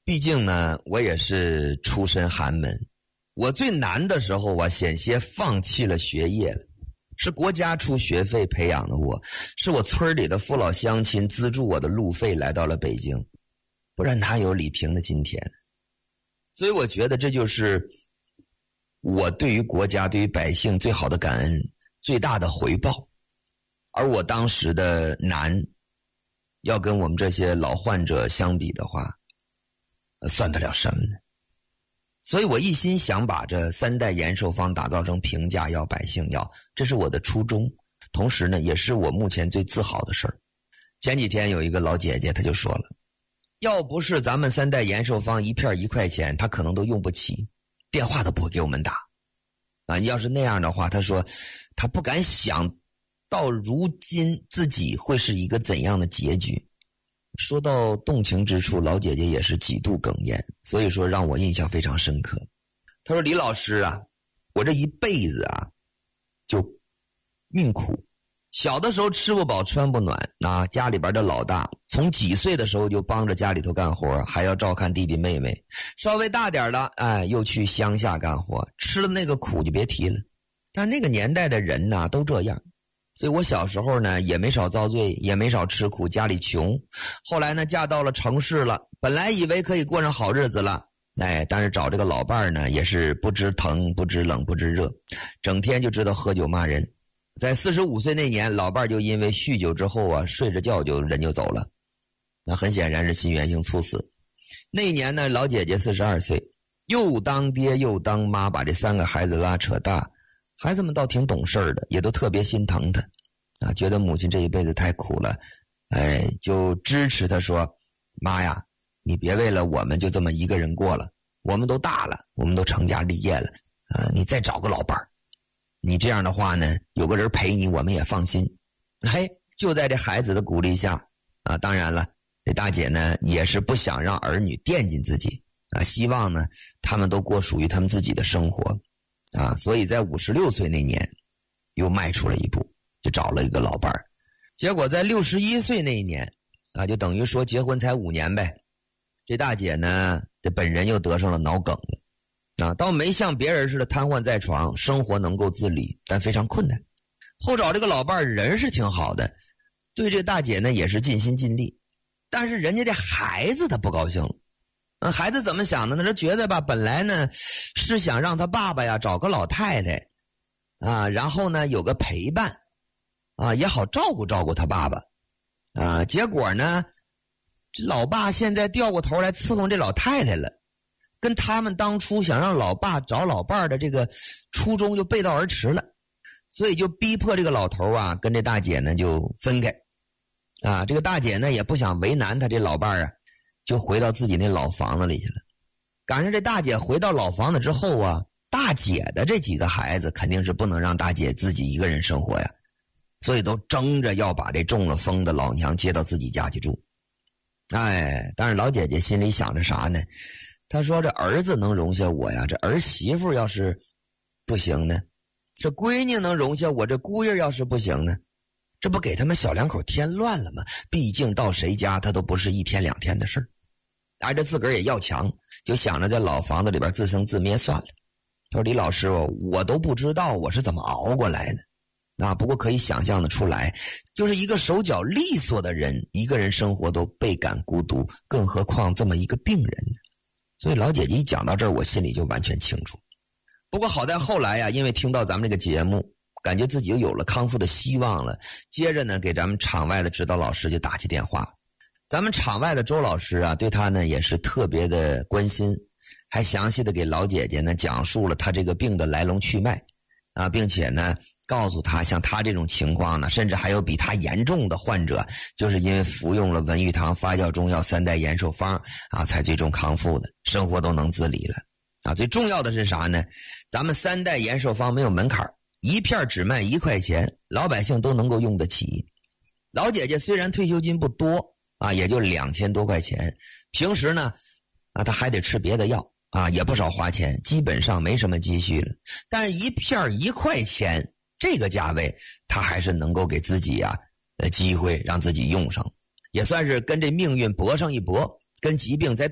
毕竟呢，我也是出身寒门，我最难的时候，我险些放弃了学业了。是国家出学费培养的我，是我村里的父老乡亲资助我的路费来到了北京，不然哪有李平的今天？所以我觉得这就是我对于国家、对于百姓最好的感恩，最大的回报。而我当时的难，要跟我们这些老患者相比的话，算得了什么呢？所以我一心想把这3代延寿方打造成平价药、百姓药，这是我的初衷，同时呢，也是我目前最自豪的事儿。前几天有一个老姐姐，她就说了，要不是咱们3代延寿方一片1块钱，她可能都用不起，电话都不会给我们打。要是那样的话，她说她不敢想到如今自己会是一个怎样的结局。说到动情之处，老姐姐也是几度哽咽，所以说让我印象非常深刻。她说，李老师啊，我这一辈子啊就命苦，小的时候吃不饱穿不暖，家里边的老大，从几岁的时候就帮着家里头干活，还要照看弟弟妹妹，稍微大点了又去乡下干活，吃了那个苦就别提了。但那个年代的人呢都这样，所以我小时候呢也没少遭罪，也没少吃苦，家里穷。后来呢嫁到了城市了，本来以为可以过上好日子了，但是找这个老伴儿呢也是不知疼不知冷不知热，整天就知道喝酒骂人。在45岁那年，老伴儿就因为酗酒之后睡着觉人就走了，那很显然是心源性猝死。那一年呢，老姐姐42岁，又当爹又当妈，把这3个孩子拉扯大。孩子们倒挺懂事的，也都特别心疼他觉得母亲这一辈子太苦了，就支持他说，妈呀，你别为了我们就这么一个人过了，我们都大了，我们都成家立业了你再找个老伴儿，你这样的话呢，有个人陪你，我们也放心。就在这孩子的鼓励下当然了，这大姐呢也是不想让儿女惦记自己希望呢他们都过属于他们自己的生活所以在56岁那年又迈出了一步，就找了一个老伴儿。结果在61岁那一年就等于说结婚才5年呗，这大姐呢这本人又得上了脑梗了倒没像别人似的瘫痪在床，生活能够自理，但非常困难。后找这个老伴儿人是挺好的，对这大姐呢也是尽心尽力，但是人家这孩子他不高兴了。孩子怎么想的呢？他觉得吧，本来呢是想让他爸爸呀找个老太太然后呢有个陪伴也好照顾照顾他爸爸结果呢这老爸现在掉过头来伺候这老太太了，跟他们当初想让老爸找老伴儿的这个初衷就背道而驰了，所以就逼迫这个老头跟这大姐呢就分开这个大姐呢也不想为难他这老伴儿就回到自己那老房子里去了。赶上这大姐回到老房子之后大姐的这几个孩子肯定是不能让大姐自己一个人生活呀，所以都争着要把这中了风的老娘接到自己家去住。但是老姐姐心里想着啥呢？她说这儿子能容下我呀，这儿媳妇要是不行呢，这闺女能容下我，这姑爷要是不行呢，这不给他们小两口添乱了吗？毕竟到谁家他都不是1天2天的事儿。这自个儿也要强，就想着在老房子里边自生自灭算了。他说李老师我都不知道我是怎么熬过来的不过可以想象的出来，就是一个手脚利索的人，一个人生活都倍感孤独，更何况这么一个病人呢。所以老姐姐一讲到这儿，我心里就完全清楚。不过好在后来因为听到咱们这个节目，感觉自己又有了康复的希望了，接着呢给咱们场外的指导老师就打起电话。咱们场外的周老师对他呢也是特别的关心，还详细的给老姐姐呢讲述了他这个病的来龙去脉并且呢告诉他像他这种情况呢，甚至还有比他严重的患者，就是因为服用了文玉堂发酵中药3代延寿方才最终康复的，生活都能自理了最重要的是啥呢？咱们3代延寿方没有门槛，一片只卖1块钱，老百姓都能够用得起。老姐姐虽然退休金不多也就2000多块钱，平时呢她还得吃别的药也不少花钱，基本上没什么积蓄了。但是一片1块钱这个价位，她还是能够给自己机会让自己用上，也算是跟这命运搏上一搏，跟疾病再